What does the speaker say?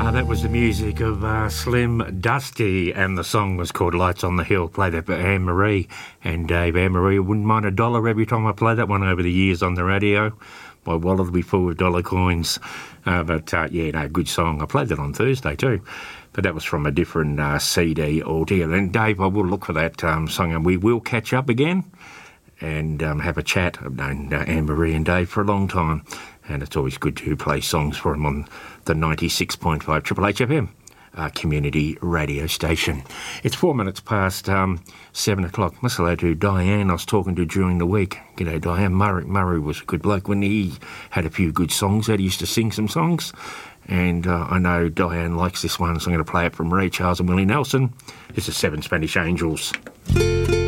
That was the music of Slim Dusty, and the song was called Lights on the Hill. Play that for Anne-Marie and Dave. Anne-Marie wouldn't mind $1 every time I play that one over the years on the radio. My wallet will be full of dollar coins. Good song. I played that on Thursday too. But that was from a different CD altogether. And Dave, I will look for that song, and we will catch up again and have a chat. I've known Anne-Marie and Dave for a long time, and it's always good to play songs for them on the 96.5 Triple H FM community radio station. It's 4 minutes past 7 o'clock. Must hello to Diane I was talking to during the week. G'day, Diane. Murray was a good bloke when he had a few good songs that he used to sing some songs. And I know Diane likes this one, so I'm going to play it from Ray Charles and Willie Nelson. This is Seven Spanish Angels.